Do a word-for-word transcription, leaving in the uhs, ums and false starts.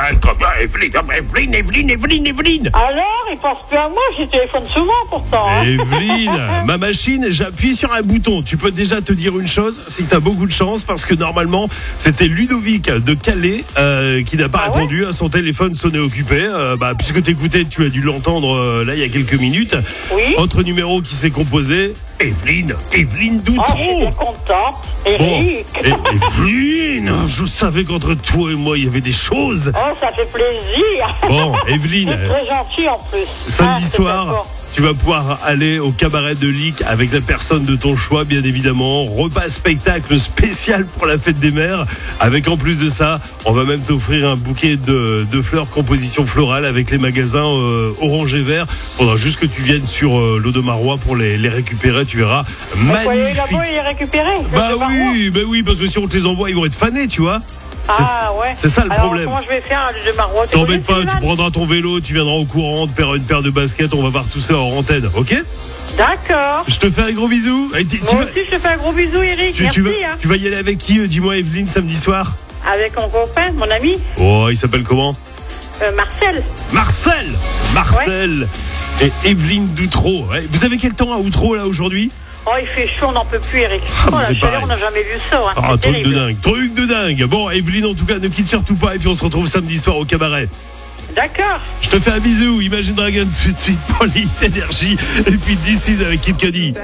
comment Evelyne, Evelyne, Evelyne, Evelyne, Evelyne. Alors, il pense plus à moi, j'y téléphone souvent pourtant. Hein. Evelyne, ma machine, j'appuie sur un bouton. Tu peux déjà te dire une chose, c'est que tu as beaucoup de chance parce que normalement, c'était Ludovic de Calais euh, qui n'a pas Ah répondu ouais à son téléphone sonné occupé. Euh, bah, puisque t'écoutais, tu as dû l'entendre euh, là il y a quelques minutes. Oui. Autre numéro qui s'est composé, Evelyne, Evelyne Oh, je suis Doutreau. bien contente. Bon, Eric. et- Evelyne, je savais qu'entre toi et moi, il y avait des choses. Oh, ça fait plaisir. Bon, Evelyne, C'est très gentil en plus. samedi Ah, c'est soir, d'accord. tu vas pouvoir aller au cabaret de Lick avec la personne de ton choix, bien évidemment. Repas spectacle spécial pour la fête des mères. Avec en plus de ça, on va même t'offrir un bouquet de, de fleurs composition florale avec les magasins euh, Orange et Vert. Faudra juste que tu viennes sur euh, l'Audomarois pour les, les récupérer, tu verras. Il faut aller Magnifique. là-bas et les récupérer. Bah c'est pas oui, bah oui, parce que si on te les envoie, ils vont être fanés, tu vois. Ah ouais. c'est ça le Alors, problème. Comment je vais faire à de Marois? T'embête pas, tu prendras ton vélo, tu viendras au courant, te faire une paire de baskets, on va voir tout ça en antenne, ok? D'accord. Je te fais un gros bisou. Et tu- tu Moi vas- aussi, je te fais un gros bisou, Eric. tu, Merci. tu vas, Hein. tu vas y aller avec qui, euh, dis-moi Evelyne, samedi soir? Avec mon copain, mon ami, Oh, il s'appelle comment? euh, Marcel. Marcel Marcel et Evelyne Doutreau. Ouais, vous avez quel temps à Outreau là aujourd'hui? Oh, il fait chaud, on n'en peut plus, Eric. Ah, oh, mais la c'est chaleur, pareil. on n'a jamais vu ça. Hein. Ah, C'est truc de terrible. dingue, truc de dingue. Bon, Evelyne, en tout cas, ne quitte surtout pas et puis on se retrouve samedi soir au cabaret. D'accord. Je te fais un bisou, Imagine Dragons tout de suite pour l'Énergie et puis d'ici avec Kid Cudi.